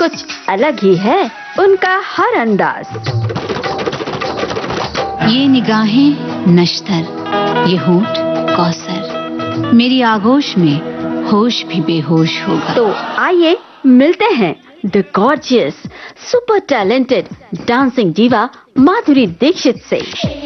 कुछ अलग ही है उनका हर अंदाज। ये निगाहें नश्तर, ये होंठ कौसर, मेरी आगोश में होश भी बेहोश होगा। तो आइए मिलते हैं the gorgeous, super talented dancing diva Madhuri Dixit से।